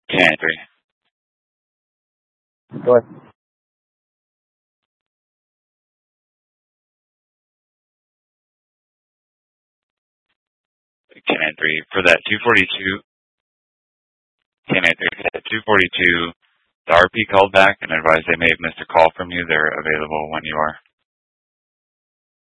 Canine 3. Go ahead. Canine 3. For that 242, Canine 3, for that 242, the RP called back and advised they may have missed a call from you. They're available when you are.